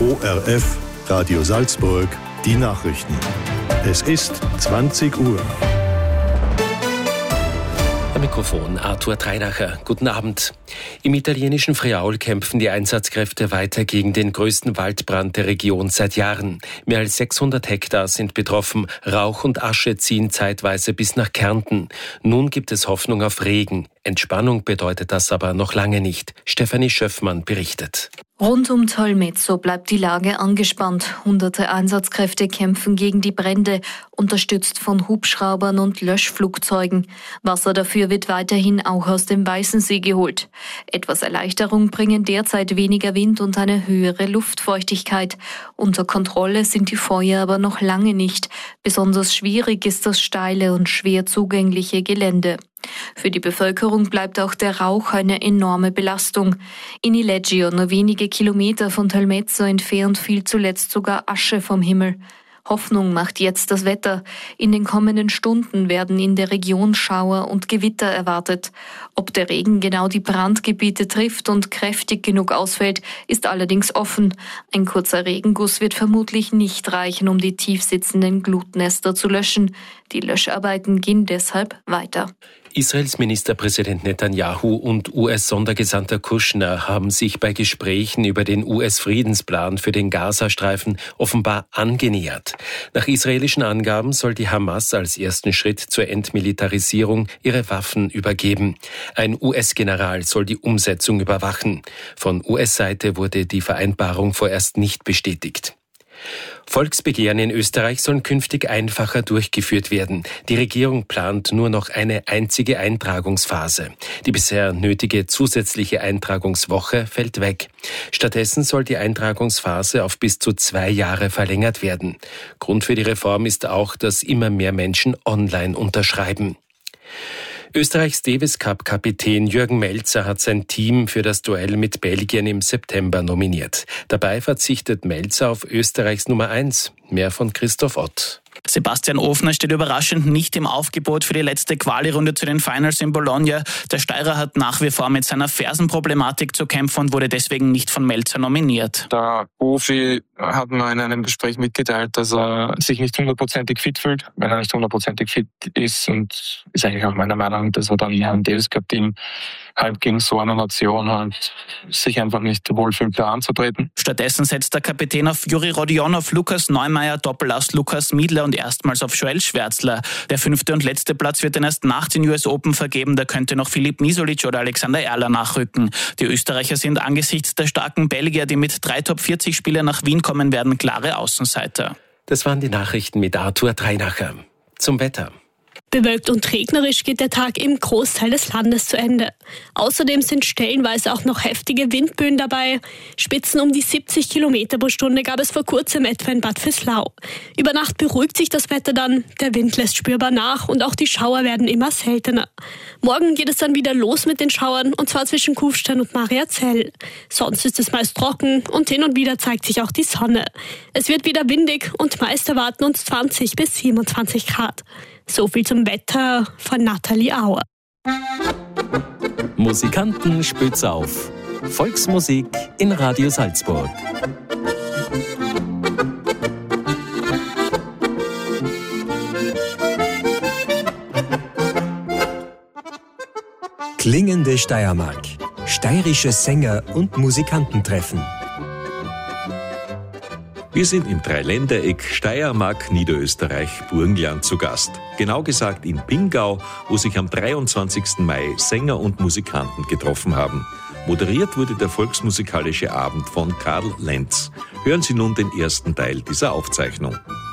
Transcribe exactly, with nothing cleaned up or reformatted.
O R F, Radio Salzburg, die Nachrichten. Es ist zwanzig Uhr. Am Mikrofon Arthur Treinacher. Guten Abend. Im italienischen Friaul kämpfen die Einsatzkräfte weiter gegen den größten Waldbrand der Region seit Jahren. Mehr als sechshundert Hektar sind betroffen. Rauch und Asche ziehen zeitweise bis nach Kärnten. Nun gibt es Hoffnung auf Regen. Entspannung bedeutet das aber noch lange nicht. Stefanie Schöffmann berichtet. Rund um Tolmezzo bleibt die Lage angespannt. Hunderte Einsatzkräfte kämpfen gegen die Brände, unterstützt von Hubschraubern und Löschflugzeugen. Wasser dafür wird weiterhin auch aus dem Weißensee geholt. Etwas Erleichterung bringen derzeit weniger Wind und eine höhere Luftfeuchtigkeit. Unter Kontrolle sind die Feuer aber noch lange nicht. Besonders schwierig ist das steile und schwer zugängliche Gelände. Für die Bevölkerung bleibt auch der Rauch eine enorme Belastung. In Ileggio, nur wenige Kilometer von Tolmezzo entfernt, fiel zuletzt sogar Asche vom Himmel. Hoffnung macht jetzt das Wetter. In den kommenden Stunden werden in der Region Schauer und Gewitter erwartet. Ob der Regen genau die Brandgebiete trifft und kräftig genug ausfällt, ist allerdings offen. Ein kurzer Regenguss wird vermutlich nicht reichen, um die tiefsitzenden Glutnester zu löschen. Die Löscharbeiten gehen deshalb weiter. Israels Ministerpräsident Netanyahu und U S-Sondergesandter Kushner haben sich bei Gesprächen über den U S-Friedensplan für den Gazastreifen offenbar angenähert. Nach israelischen Angaben soll die Hamas als ersten Schritt zur Entmilitarisierung ihre Waffen übergeben. Ein U S-General soll die Umsetzung überwachen. Von U S-Seite wurde die Vereinbarung vorerst nicht bestätigt. Volksbegehren in Österreich sollen künftig einfacher durchgeführt werden. Die Regierung plant nur noch eine einzige Eintragungsphase. Die bisher nötige zusätzliche Eintragungswoche fällt weg. Stattdessen soll die Eintragungsphase auf bis zu zwei Jahre verlängert werden. Grund für die Reform ist auch, dass immer mehr Menschen online unterschreiben. Österreichs Davis-Cup-Kapitän Jürgen Melzer hat sein Team für das Duell mit Belgien im September nominiert. Dabei verzichtet Melzer auf Österreichs Nummer eins. Mehr von Christoph Ott. Sebastian Ofner steht überraschend nicht im Aufgebot für die letzte Quali-Runde zu den Finals in Bologna. Der Steirer hat nach wie vor mit seiner Fersenproblematik zu kämpfen und wurde deswegen nicht von Melzer nominiert. Der Profi hat mir in einem Gespräch mitgeteilt, dass er sich nicht hundertprozentig fit fühlt. Wenn er nicht hundertprozentig fit ist, und ist eigentlich auch meiner Meinung, dass er dann in einem Davis Cup Team halb gegen so eine Nation halt sich einfach nicht wohlfühlt, da anzutreten. Stattdessen setzt der Kapitän auf Juri Rodionov, Lukas Neumeier, Doppelass Lukas Miedler und erstmals auf Joel Schwärzler. Der fünfte und letzte Platz wird dann erst nach den U S Open vergeben. Da könnte noch Filip Misolic oder Alexander Erler nachrücken. Die Österreicher sind angesichts der starken Belgier, die mit drei Top vierzig Spielern nach Wien kommen werden, klare Außenseiter. Das waren die Nachrichten mit Arthur Treinacher. Zum Wetter. Bewölkt und regnerisch geht der Tag im Großteil des Landes zu Ende. Außerdem sind stellenweise auch noch heftige Windböen dabei. Spitzen um die siebzig Kilometer pro Stunde gab es vor kurzem etwa in Bad Vöslau. Über Nacht beruhigt sich das Wetter dann, der Wind lässt spürbar nach und auch die Schauer werden immer seltener. Morgen geht es dann wieder los mit den Schauern, und zwar zwischen Kufstein und Mariazell. Sonst ist es meist trocken und hin und wieder zeigt sich auch die Sonne. Es wird wieder windig und meist erwarten uns zwanzig bis siebenundzwanzig Grad. So viel zum Wetter von Nathalie Auer. Musikanten spitz auf. Volksmusik in Radio Salzburg. Klingende Steiermark. Steirische Sänger und Musikantentreffen. Wir sind im Dreiländereck Steiermark, Niederösterreich, Burgenland zu Gast. Genau gesagt in Pingau, wo sich am dreiundzwanzigsten Mai Sänger und Musikanten getroffen haben. Moderiert wurde der volksmusikalische Abend von Karl Lenz. Hören Sie nun den ersten Teil dieser Aufzeichnung.